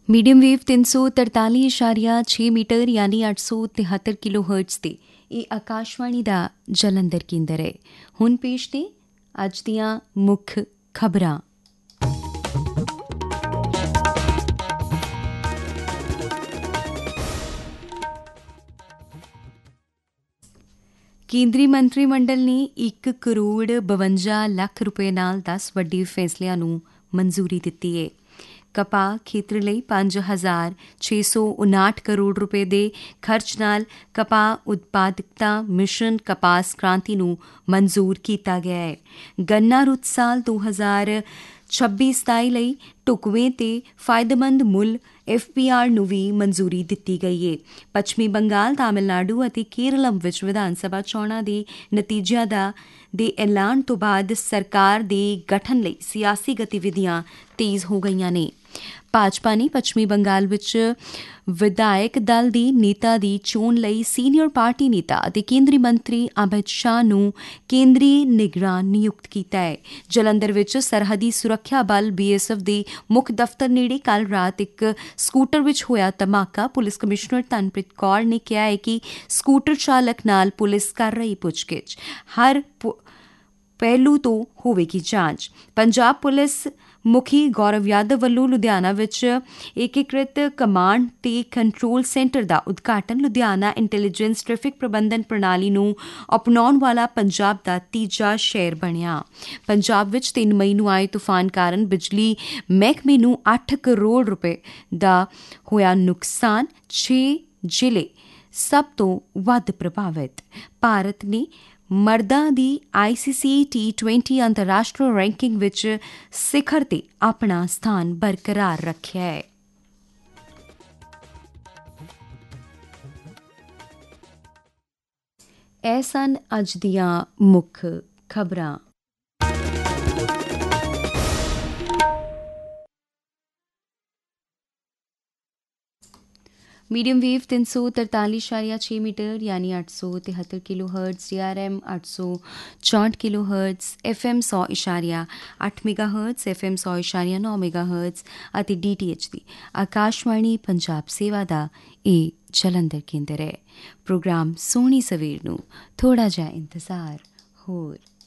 Medium wave 343.6 metre यानी 873 kilo hertz ਤੇ ਇਹ ਆਕਾਸ਼ਵਾਣੀ ਦਾ ਜਲੰਧਰ ਕੇਂਦਰ ਹੈ। ਹੁਣ ਪੇਸ਼ ਨੇ ਅੱਜ ਦੀਆਂ ਮੁੱਖ ਖਬਰਾਂ। ਕੇਂਦਰੀ ਮੰਤਰੀ ਮੰਡਲ ਨੇ 1 ਕਰੋੜ 52 ਲੱਖ ਰੁਪਏ ਨਾਲ 10 ਵੱਡੇ ਫੈਸਲਿਆਂ ਨੂੰ ਮਨਜ਼ੂਰੀ ਦਿੱਤੀ ਹੈ। ਕਪਾਹ ਖੇਤਰ ਲਈ 5,659 ਕਰੋੜ ਰੁਪਏ ਦੇ ਖਰਚ ਨਾਲ ਕਪਾਹ ਉਤਪਾਦਕਤਾ ਮਿਸ਼ਨ ਕਪਾਸ ਕ੍ਰਾਂਤੀ ਨੂੰ ਮਨਜ਼ੂਰ ਕੀਤਾ ਗਿਆ ਹੈ। ਗੰਨਾ ਰੁੱਤ ਸਾਲ 2026-27 ਲਈ ਢੁਕਵੇਂ ਤੇ ਫਾਇਦੇਮੰਦ ਮੁੱਲ FPR ਨੂੰ ਵੀ ਮਨਜ਼ੂਰੀ ਦਿੱਤੀ ਗਈ ਹੈ। ਪੱਛਮੀ ਬੰਗਾਲ, ਤਾਮਿਲਨਾਡੂ ਅਤੇ ਕੇਰਲਮ ਵਿੱਚ ਵਿਧਾਨ ਸਭਾ ਚੋਣਾਂ ਦੇ ਨਤੀਜਿਆਂ ਦੇ ਐਲਾਨ ਤੋਂ ਬਾਅਦ ਸਰਕਾਰ ਦੇ ਗਠਨ ਲਈ ਸਿਆਸੀ ਗਤੀਵਿਧੀਆਂ ਤੇਜ਼ ਹੋ ਗਈਆਂ ਨੇ। ਭਾਜਪਾ ਨੇ ਪੱਛਮੀ ਬੰਗਾਲ ਵਿੱਚ ਵਿਧਾਇਕ ਦਲ ਦੇ ਨੇਤਾ ਦੀ ਚੋਣ ਲਈ ਸੀਨੀਅਰ ਪਾਰਟੀ ਨੇਤਾ ਅਤੇ ਕੇਂਦਰੀ ਮੰਤਰੀ ਅਮਿਤ ਸ਼ਾਹ ਨੂੰ ਕੇਂਦਰੀ ਨਿਗਰਾਨ ਨਿਯੁਕਤ ਕੀਤਾ ਹੈ। ਜਲੰਧਰ ਵਿੱਚ ਸਰਹੱਦੀ ਸੁਰੱਖਿਆ ਬਲ BSF ਦੇ ਮੁੱਖ ਦਫ਼ਤਰ ਨੇੜੇ ਕੱਲ੍ਹ ਰਾਤ ਇੱਕ ਸਕੂਟਰ ਵਿੱਚ ਹੋਇਆ ਧਮਾਕਾ। ਪੁਲਿਸ ਕਮਿਸ਼ਨਰ ਤਨਪ੍ਰੀਤ ਕੌਰ ਨੇ ਕਿਹਾ ਹੈ ਕਿ ਸਕੂਟਰ ਚਾਲਕ ਨਾਲ ਪੁਲਿਸ ਕਰ ਰਹੀ ਪੁੱਛਗਿੱਛ, ਹਰ ਪਹਿਲੂ ਤੋਂ ਹੋਵੇਗੀ ਜਾਂਚ। ਪੰਜਾਬ ਪੁਲਿਸ ਮੁਖੀ ਗੌਰਵ ਯਾਦਵ ਵੱਲੋਂ ਲੁਧਿਆਣਾ ਵਿੱਚ ਏਕੀਕ੍ਰਿਤ ਕਮਾਂਡ ਤੇ ਕੰਟਰੋਲ ਸੈਂਟਰ ਦਾ ਉਦਘਾਟਨ। ਲੁਧਿਆਣਾ ਇੰਟੈਲੀਜੈਂਸ ਟ੍ਰੈਫਿਕ ਪ੍ਰਬੰਧਨ ਪ੍ਰਣਾਲੀ ਨੂੰ ਅਪਣਾਉਣ ਵਾਲਾ ਪੰਜਾਬ ਦਾ ਤੀਜਾ ਸ਼ਹਿਰ ਬਣਿਆ। ਪੰਜਾਬ ਵਿੱਚ 3 ਮਈ ਨੂੰ ਆਏ ਤੂਫਾਨ ਕਾਰਨ ਬਿਜਲੀ ਮਹਿਕਮੇ ਨੂੰ 8 ਕਰੋੜ ਰੁਪਏ ਦਾ ਹੋਇਆ ਨੁਕਸਾਨ। 6 ਜ਼ਿਲ੍ਹੇ ਸਭ ਤੋਂ ਵੱਧ ਪ੍ਰਭਾਵਿਤ। ਭਾਰਤ ਨੇ ਮਰਦਾਂ ਦੀ ICC T20 ਅੰਤਰਰਾਸ਼ਟਰੀ ਰੈਂਕਿੰਗ ਵਿੱਚ ਸਿਖਰ ਤੇ ਆਪਣਾ ਸਥਾਨ ਬਰਕਰਾਰ ਰੱਖਿਆ ਹੈ। ਇਹ ਸਨ ਅੱਜ ਦੀਆਂ ਮੁੱਖ ਖਬਰਾਂ। मीडियम वेव 343.6 मीटर यानी 873 kilo hertz, DRM 864 kilo hertz, FM 100.8 mega hertz, FM 100.9 mega hertz ਅਤੇ DTH ਦੀ ਆਕਾਸ਼ਵਾਣੀ ਪੰਜਾਬ ਸੇਵਾ ਦਾ ਇਹ ਜਲੰਧਰ ਕੇਂਦਰ ਹੈ। ਪ੍ਰੋਗਰਾਮ ਸੋਹਣੀ ਸਵੇਰ ਨੂੰ ਥੋੜਾ ਜਿਹਾ ਇੰਤਜ਼ਾਰ ਹੋਰ।